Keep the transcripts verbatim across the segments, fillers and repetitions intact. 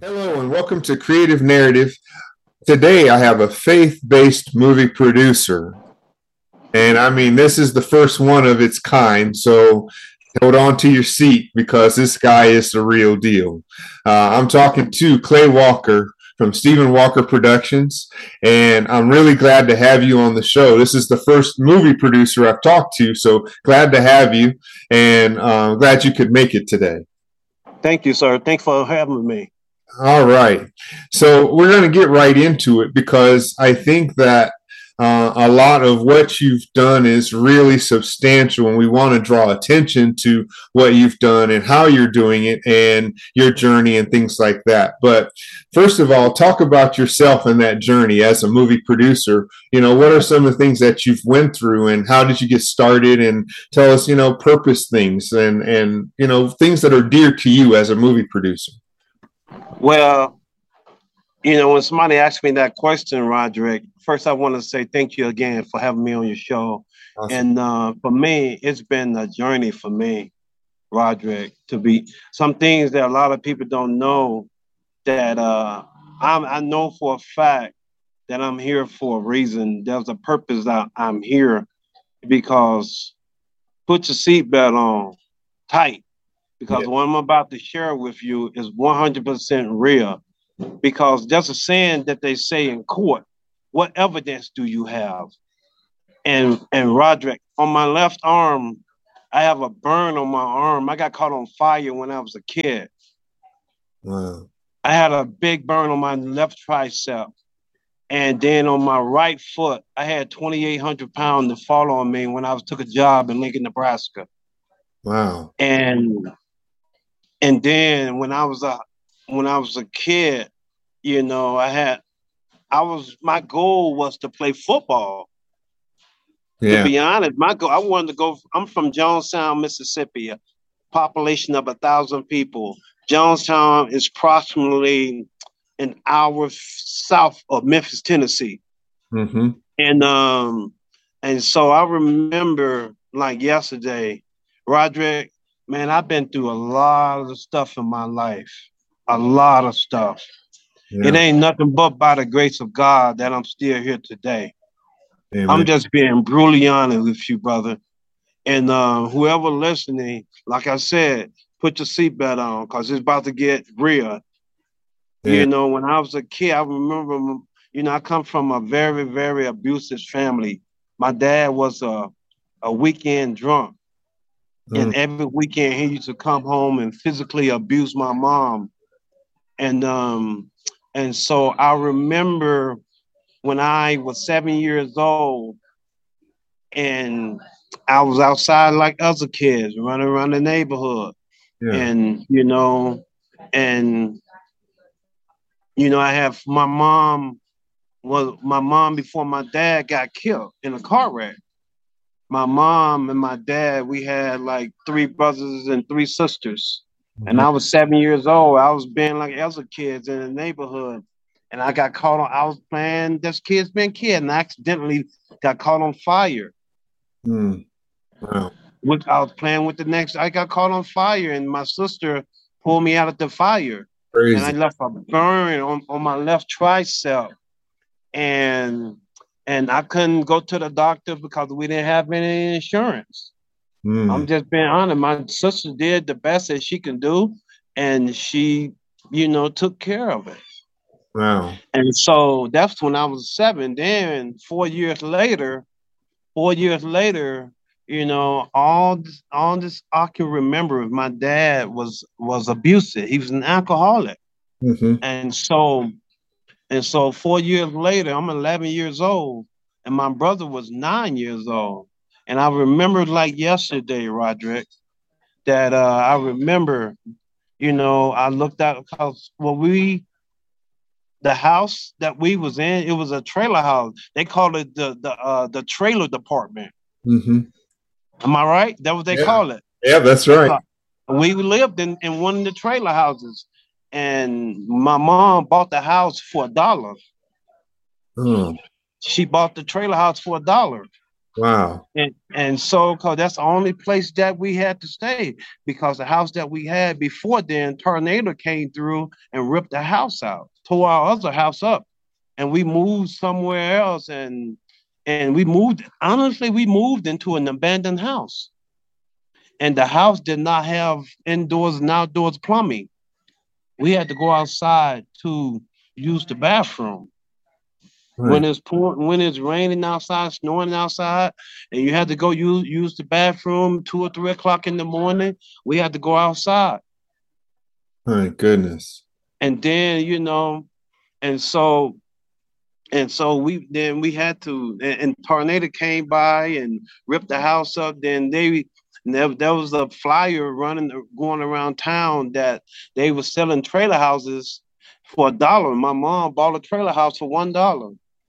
Hello and welcome to Creative Narrative. Today I have a faith-based movie producer. And I mean, this is the first one of its kind. So hold on to your seat because this guy is the real deal. Uh, I'm talking to Clay Walker from Stephen Walker Productions. And I'm really glad to have you on the show. This is the first movie producer I've talked to. So glad to have you and uh, glad you could make it today. Thank you, sir. Thanks for having me. All right. So we're going to get right into it because I think that uh, a lot of what you've done is really substantial, and we want to draw attention to what you've done and how you're doing it and your journey and things like that. But first of all, talk about yourself and that journey as a movie producer. You know, what are some of the things that you've went through and how did you get started? And tell us, you know, purpose things and, and you know, things that are dear to you as a movie producer. Well, you know, when somebody asks me that question, Roderick, first I want to say thank you again for having me on your show. Awesome. And uh, for me, it's been a journey for me, Roderick, to be some things that a lot of people don't know that uh, I'm, I know for a fact that I'm here for a reason. There's a purpose that I'm here because put your seatbelt on tight because Yeah. what I'm about to share with you is one hundred percent real. Because there's a saying that they say in court, what evidence do you have? And and Roderick, on my left arm, I have a burn on my arm. I got caught on fire when I was a kid. Wow. I had a big burn on my left tricep. And then on my right foot, I had twenty-eight hundred pounds to fall on me when I was took a job in Lincoln, Nebraska. Wow. And and then when I was a when I was a kid, you know, I had I was my goal was to play football. To Yeah. be honest, my goal I wanted to go. I'm from Jonestown, Mississippi, a population of a thousand people. Jonestown is approximately an hour south of Memphis, Tennessee, Mm-hmm. and um, and so I remember like yesterday, Roderick. Man, I've been through a lot of stuff in my life, a lot of stuff. It Yeah. ain't nothing but by the grace of God that I'm still here today. I'm Amen. just being brutally honest with you, brother. And uh, whoever listening, like I said, put your seatbelt on because it's about to get real. Yeah. You know, when I was a kid, I remember, you know, I come from a very, very abusive family. My dad was a, a weekend drunk. Mm. And every weekend he used to come home and physically abuse my mom. And um, and so I remember when I was seven years old and I was outside like other kids running around the neighborhood. Yeah. And, you know, and, you know, I have my mom was my mom before my dad got killed in a car wreck. My mom and my dad, we had like three brothers and three sisters. And Mm-hmm. I was seven years old. I was being like other kids in the neighborhood. And I got caught on, I was playing this kid's been kid and I accidentally got caught on fire. Mm. Wow. With, I was playing with the next, I got caught on fire and my sister pulled me out of the fire. And I Crazy. left a burn on, on my left tricep. And and I couldn't go to the doctor because we didn't have any insurance. I'm Mm. just being honest. My sister did the best that she can do, and she, you know, took care of it. Wow. And so that's when I was seven. Then four years later, four years later, you know, all this, all this I can remember. My dad was was abusive. He was an alcoholic, Mm-hmm. and so and so four years later, I'm eleven years old, and my brother was nine years old. And I remember like yesterday, Roderick, that uh, I remember, you know, I looked out because well, we the house that we was in, it was a trailer house. They called it the the uh, the trailer department. Mm-hmm. Am I right? That what they Yeah. call it. Yeah, that's They right. call, we lived in, in one of the trailer houses, and my mom bought the house for a dollar. Oh. She bought the trailer house for a dollar. Wow. And and so, cause that's the only place that we had to stay, because the house that we had before then, tornado came through and ripped the house out, tore our other house up, and we moved somewhere else. And and we moved. Honestly, we moved into an abandoned house, and the house did not have indoors and outdoors plumbing. We had to go outside to use the bathroom when Right. it's pouring, when it's raining outside, snowing outside, and you had to go use use the bathroom two or three o'clock in the morning. We had to go outside, My goodness. and then you know, and so and so we then we had to, and, and tornado came by and ripped the house up. Then they. There, there was a flyer running, going around town that they were selling trailer houses for a dollar. My mom bought a trailer house for one dollar,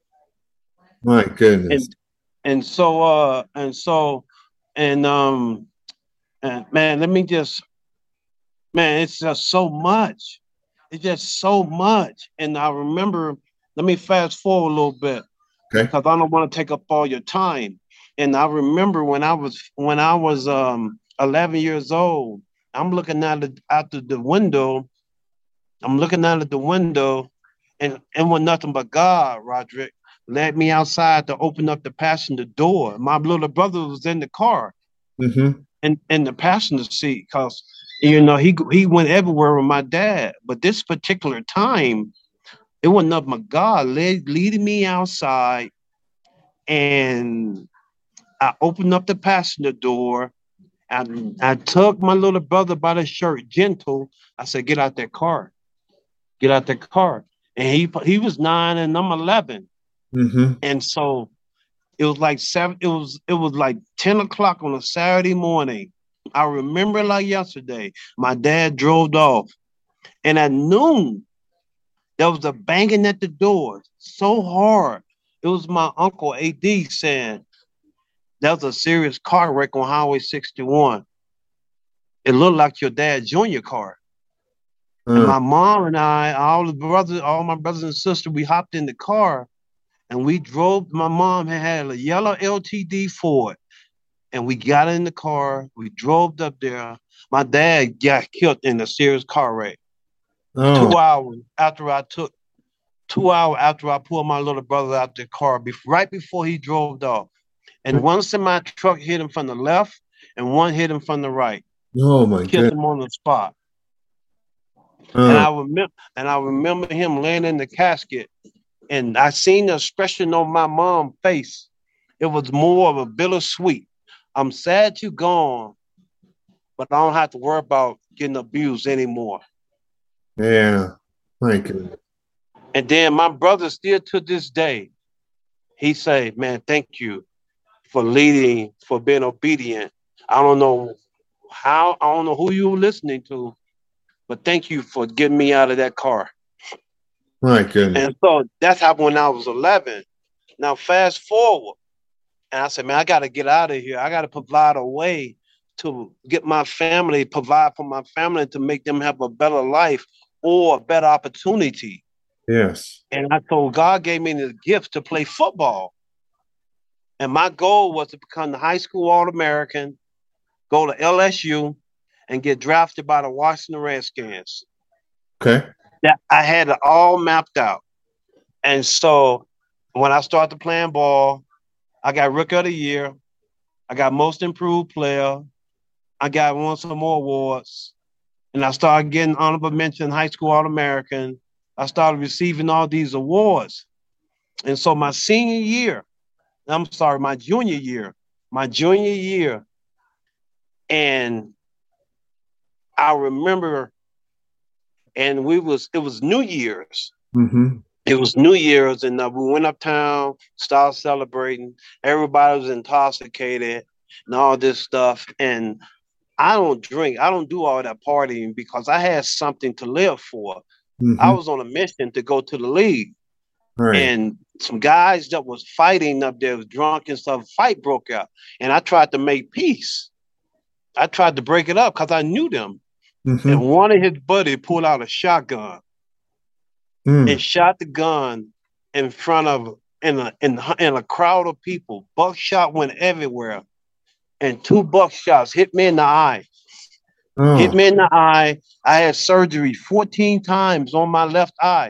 My goodness. and and so uh and so and um and man, let me just man, it's just so much. It's just so much. And I remember, let me fast forward a little bit Okay. because I don't want to take up all your time. And I remember when I was when I was um eleven years old, I'm looking out the out the, the window. I'm looking out of the window, and it was nothing but God, Roderick, led me outside to open up the passenger door. My little brother was in the car, Mm-hmm. in, in the passenger seat, because you know he he went everywhere with my dad. But this particular time, it was nothing but God led, leading me outside, and I opened up the passenger door. And I took my little brother by the shirt, gentle. I said, "Get out that car. Get out that car." And he he was nine and I'm eleven. Mm-hmm. And so it was like seven, it was it was like ten o'clock on a Saturday morning. I remember like yesterday. My dad drove off. And at noon, there was a banging at the door so hard. It was my uncle A D saying, "That was a serious car wreck on Highway sixty-one. It looked like your dad's junior car." And Uh, my mom and I, all the brothers, all my brothers and sisters, we hopped in the car and we drove. My mom had a yellow L T D Ford, and we got in the car. We drove up there. My dad got killed in a serious car wreck. oh. Two hours after I took, two hours after I pulled my little brother out the car, right before he drove off. And one semi truck hit him from the left, and one hit him from the right, Oh my killed goodness. him on the spot. And Uh, I remember, and I remember him laying in the casket, and I seen the expression on my mom's face. It was more of a bittersweet. I'm sad you gone, but I don't have to worry about getting abused anymore. yeah. My goodness. And then my brother, still to this day, he say, "Man, thank you for leading, for being obedient. I don't know how, I don't know who you were listening to, but thank you for getting me out of that car." My goodness. And so that's happened when I was eleven. Now fast forward, and I said, "Man, I got to get out of here. I got to provide a way to get my family, provide for my family to make them have a better life or a better opportunity." Yes. And I told God gave me the gift to play football. And my goal was to become the high school All-American, go to L S U, and get drafted by the Washington Redskins. Okay. That I had it all mapped out. And so when I started playing ball, I got Rookie of the Year. I got Most Improved Player. I got won some more awards. And I started getting honorable mention, high school All-American. I started receiving all these awards. And so my senior year, I'm sorry, my junior year, my junior year, and I remember, and we was, it was New Year's. Mm-hmm. It was New Year's, and uh, we went uptown, started celebrating. Everybody was intoxicated and all this stuff. And I don't drink. I don't do all that partying because I had something to live for. I Mm-hmm. was on a mission to go to the league. Right. And some guys that was fighting up there, was drunk and stuff, fight broke out. And I tried to make peace. I tried to break it up because I knew them. And Mm-hmm. one of his buddy pulled out a shotgun Mm. and shot the gun in front of in a in, in a crowd of people. Buckshot went everywhere, and two buckshots hit me in the eye. Hit Oh, me in the eye. I had surgery fourteen times on my left eye,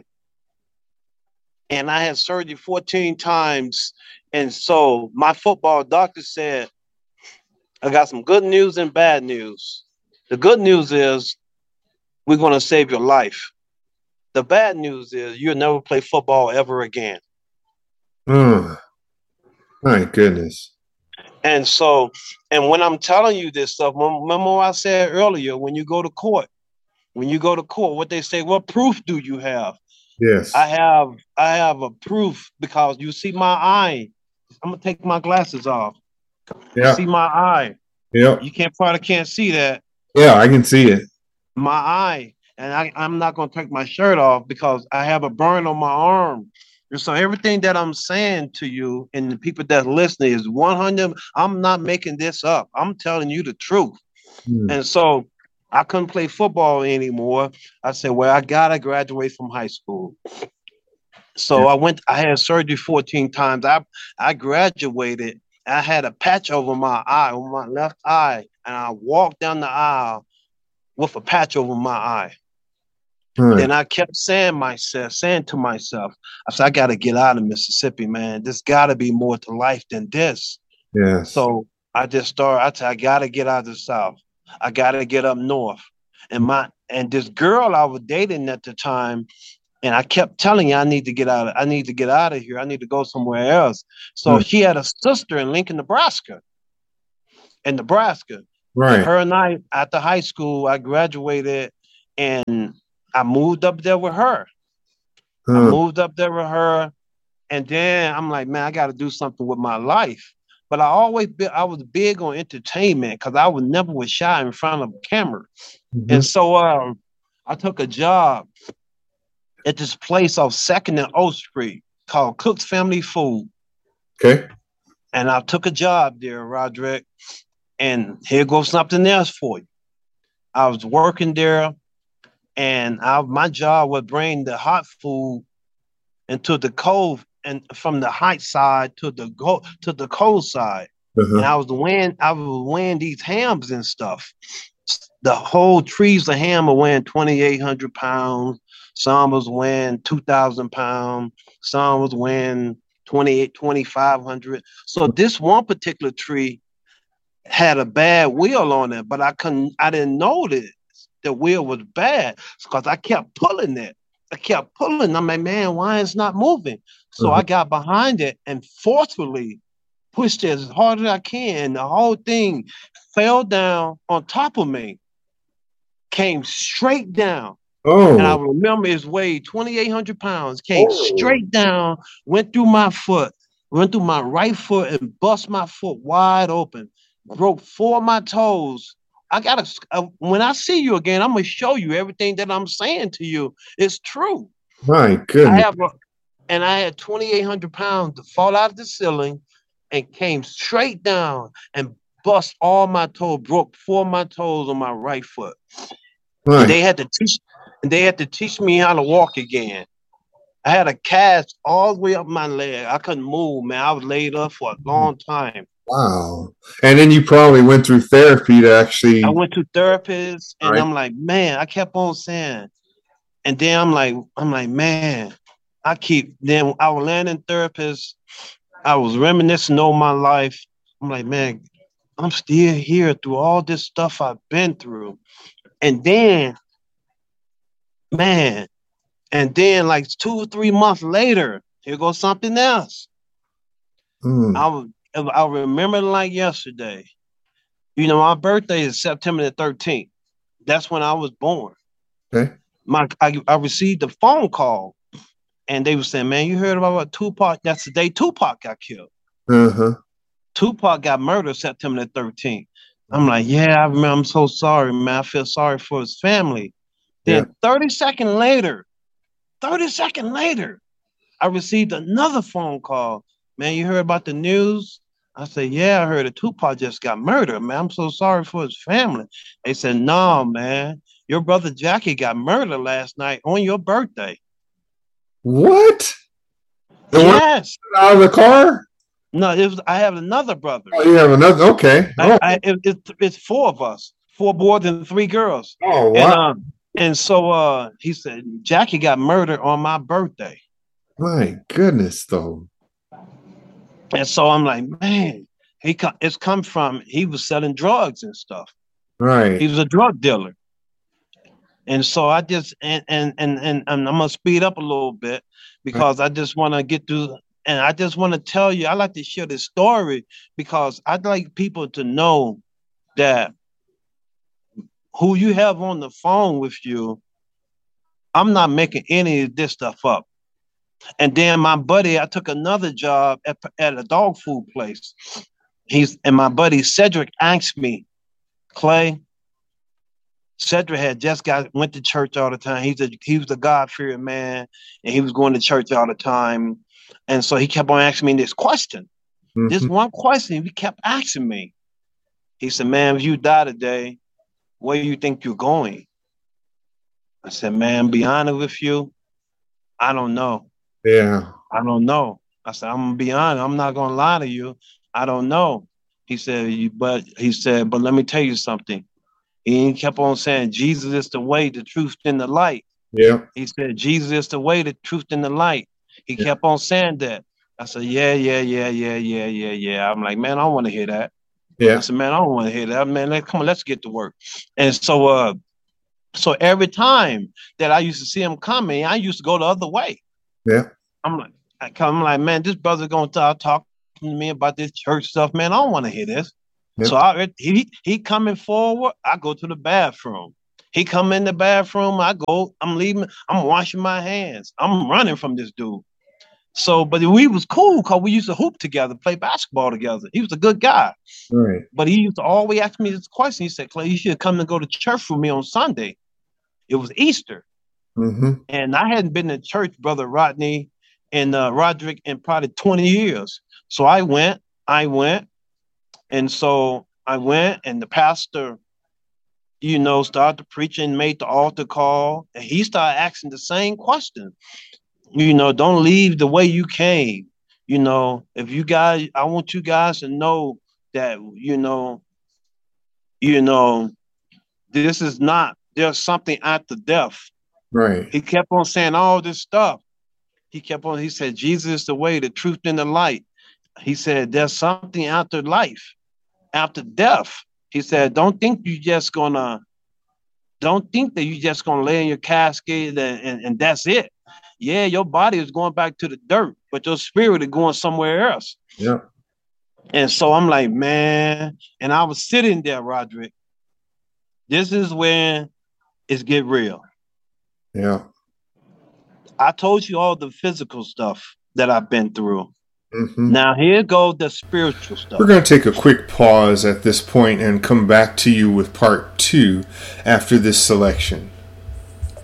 and I had surgery fourteen times. And so my football doctor said, "I got some good news and bad news. The good news is we're going to save your life. The bad news is you'll never play football ever again." oh, my goodness. And so, and when I'm telling you this stuff, remember what I said earlier, when you go to court, when you go to court, what they say, what proof do you have? I Yes. have, I have a proof because you see my eye. I'm gonna take my glasses off. You Yeah. see my eye. Yep. You can't probably can't see that. Yeah, I can see it. My eye. And I, I'm not gonna take my shirt off because I have a burn on my arm. And so everything that I'm saying to you and the people that listening is one hundred. I'm not making this up. I'm telling you the truth. Hmm. And so I couldn't play football anymore. I said, well, I gotta graduate from high school. Yeah. So I went, I had surgery fourteen times. I I graduated. I had a patch over my eye, on my left eye, and I walked down the aisle with a patch over my eye. Right. Then I kept saying myself, saying to myself, I said, I gotta get out of Mississippi, man. There's gotta be more to life than this. Yes. So I just started, I said, I gotta get out of the South. I gotta get up north. And my and this girl I was dating at the time, and I kept telling you, I need to get out of, I need to get out of here. I need to go somewhere else. So Hmm. she had a sister in Lincoln, Nebraska. In Nebraska. And Right. her and I, after high school, I graduated and I moved up there with her. I Huh. moved up there with her. And then I'm like, man, I got to do something with my life. But I always be, I was big on entertainment because I was never was shy in front of a camera. Mhm. And so um, I took a job at this place off Second and O Street called Cook's Family Food. Okay. And I took a job there, Roderick. And here goes something else for you. I was working there, and I, my job would bring the hot food into the cold, and from the hot side to the go to the cold side. And Uh-huh. I was weighing, I was weighing these hams and stuff. The whole trees of ham are weighing twenty-eight hundred pounds. Some was weighing two thousand pounds. Some was weighing twenty-eight, twenty-five hundred. So this one particular tree had a bad wheel on it, but I couldn't, I didn't know that the wheel was bad because I kept pulling it. I kept pulling. I'm like, man, why is it not moving? So Uh-huh. I got behind it and forcefully pushed it as hard as I can. The whole thing fell down on top of me, came straight down. And I Oh. remember it weighed twenty-eight hundred pounds, came Oh. straight down, went through my foot, went through my right foot and bust my foot wide open, broke four of my toes. I gotta, uh, when I see you again, I'm gonna show you everything that I'm saying to you. It's true. My I goodness. have, a, and I had twenty-eight hundred pounds to fall out of the ceiling and came straight down and bust all my toes, broke four of my toes on my right foot. And My. they had to teach, and they had to teach me how to walk again. I had a cast all the way up my leg. I couldn't move, man. I was laid up for a long time. Wow. And then you probably went through therapy to I actually. went to therapists, and Right. I'm like, man, I kept on saying, and then I'm like, I'm like, man, I keep. Then I was landing therapists. I was reminiscing on my life. I'm like, man, I'm still here through all this stuff I've been through. And then, man, and then like two or three months later, here goes something else. Mm. I was, I remember like yesterday. You know, my birthday is September the thirteenth. That's when I was born. Okay. My I, I received a phone call, and they were saying, man, you heard about what Tupac? That's the day Tupac got killed. Uh-huh. Tupac got murdered September the thirteenth. I'm like, yeah, I remember. I'm so sorry, man. I feel sorry for his family. Yeah. Then thirty seconds later, thirty seconds later, I received another phone call. Man, you heard about the news? I said, yeah, I heard that Tupac just got murdered, man. I'm so sorry for his family. They said, no, man. Your brother Jackie got murdered last night on your birthday. What? The one Yes. out of the car? No, it was, I have another brother. Oh, you have another? Okay. Oh, I, I, it, it, it's four of us, four boys and three girls. oh And wow. um, and so uh, he said Jackie got murdered on my birthday. My goodness, though. And so I'm like, man, he co- it's come from he was selling drugs and stuff. Right. He was a drug dealer. And so I just and and and, and, and I'm gonna speed up a little bit because I just want to get through. And I just want to tell you, I like to share this story because I'd like people to know that who you have on the phone with you, I'm not making any of this stuff up. And then my buddy, I took another job at, at a dog food place. He's and my buddy Cedric asked me, Clay, Cedric had just got went to church all the time. He's a he was a God-fearing man, and he was going to church all the time. And so he kept on asking me this question. Mm-hmm. This one question he kept asking me. He said, man, if you die today, where do you think you're going? I said, man, be honest with you, I don't know. Yeah. I don't know. I said, I'm gonna be honest, I'm not gonna lie to you. I don't know. He said, but he said, but let me tell you something. He kept on saying, Jesus is the way, the truth, and the light. Yeah. He said, Jesus is the way, the truth, and the light. He yeah. kept on saying that. I said, yeah, yeah, yeah, yeah, yeah, yeah, yeah. I'm like, man, I don't want to hear that. Yeah. I said, man, I don't want to hear that. Man, let, come on, let's get to work. And so, uh, so every time that I used to see him coming, I used to go the other way. Yeah. I'm like, I come, I'm like, man, this brother's gonna start talking to me about this church stuff. Man, I don't want to hear this. Yep. So I, he he coming forward, I go to the bathroom. He come in the bathroom, I go, I'm leaving, I'm washing my hands. I'm running from this dude. So, but we was cool because we used to hoop together, play basketball together. He was a good guy. Right. But he used to always ask me this question. He said, Clay, you should come and go to church with me on Sunday. It was Easter. Mm-hmm. And I hadn't been to church, Brother Rodney and uh, Roderick, in probably twenty years. So I went, I went. And so I went, and the pastor, you know, started preaching, made the altar call, and he started asking the same question. You know, don't leave the way you came. You know, if you guys, I want you guys to know that, you know, you know, this is not, there's something after death. Right. He kept on saying all this stuff. He kept on, he said, Jesus is the way, the truth, and the light. He said, there's something after life, after death. He said, don't think you just gonna, don't think that you just gonna lay in your casket and, and, and that's it. Yeah, your body is going back to the dirt, but your spirit is going somewhere else. Yeah. And so I'm like, man, and I was sitting there, Roderick. This is when it's get real. Yeah. I told you all the physical stuff that I've been through. Mm-hmm. Now here goes the spiritual stuff. We're going to take a quick pause at this point and come back to you with part two after this selection.